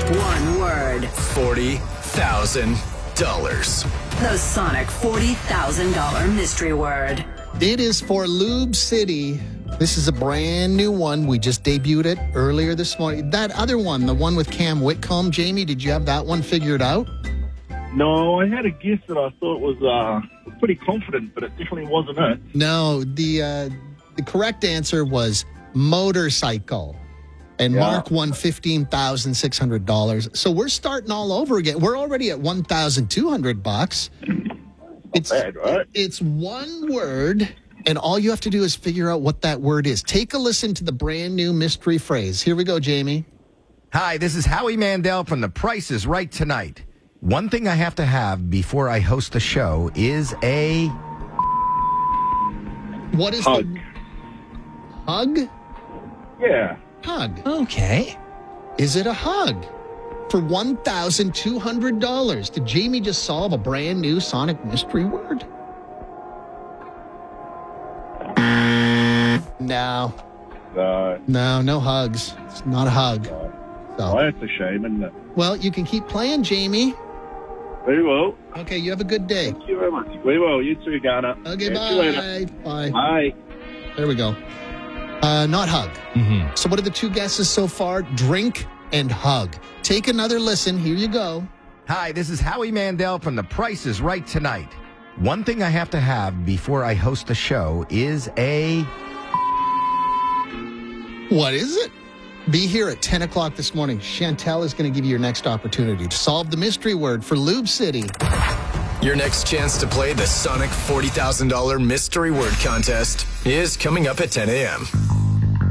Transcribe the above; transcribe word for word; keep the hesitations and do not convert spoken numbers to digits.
One word. forty thousand dollars. The Sonic forty thousand dollars mystery word. It is for Lube City. This is a brand new one. We just debuted it earlier this morning. That other one, the one with Cam Whitcomb, Jamie, did you have that one figured out? No, I had a guess that I thought was uh, pretty confident, but it definitely wasn't it. No, the uh, the correct answer was motorcycle. And Yeah. Mark won fifteen thousand six hundred dollars. So we're starting all over again. We're already at one thousand two hundred bucks. It's bad, right? It's one word, and all you have to do is figure out what that word is. Take a listen to the brand new mystery phrase. Here we go, Jamie. Hi, this is Howie Mandel from The Price is Right Tonight. One thing I have to have before I host the show is a... What is Hug. the hug? Yeah. Hug. Okay. Is it a hug? For one thousand two hundred dollars. Did Jamie just solve a brand new Sonic mystery word? No. Uh, No, no hugs. It's not a hug. well, So, that's a shame, isn't it? well, you can keep playing, Jamie. We will. Okay, you have a good day. Thank you very much. We will. You too, Ghana. Okay, Catch you later. bye. Bye. Bye. There we go. Uh, not hug. Mm-hmm. So what are the two guesses so far? Drink and hug. Take another listen. Here you go. Hi, this is Howie Mandel from The Price is Right Tonight. One thing I have to have before I host the show is a... What is it? Be here at ten o'clock this morning. Chantel is going to give you your next opportunity to solve the mystery word for Lube City. Your next chance to play the Sonic forty thousand dollars mystery word contest is coming up at ten a.m.